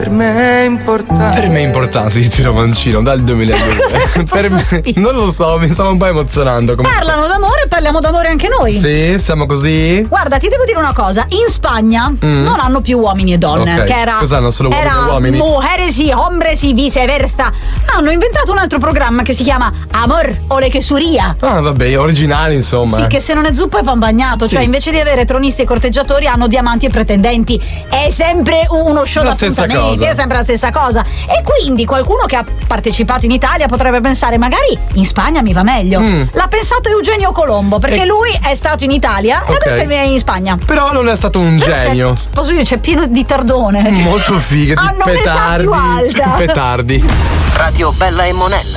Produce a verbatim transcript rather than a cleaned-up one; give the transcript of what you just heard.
Per me è importante. Per me è importante di Tiro Mancino dal duemiladue. Per me, non lo so, mi stavo un po' emozionando. Comunque. Parlano d'amore, parliamo d'amore anche noi. Sì, siamo così. Guarda, ti devo dire una cosa: in Spagna mm. non hanno più uomini e donne. Okay. Che era. Cos'hanno? Solo uomini era e uomini? Mujeres y hombres y viceversa. Hanno inventato un altro programma che si chiama Amor o le Quesuria. Ah, vabbè, originali, insomma. Sì, che se non è zuppa è pan bagnato. Sì. Cioè, invece di avere tronisti e corteggiatori, hanno diamanti e pretendenti. È sempre uno show la d'appuntamenti, è sempre la stessa cosa. E quindi qualcuno che ha partecipato in Italia potrebbe pensare, magari in Spagna mi va meglio. Mm. L'ha pensato Eugenio Colombo, perché e... lui è stato in Italia e okay. adesso è in Spagna. Però non è stato un Però genio. C'è, posso dire, c'è pieno di tardone. Molto figa, di hanno petardi. Petardi. Petardi. Radio Bella e Monella.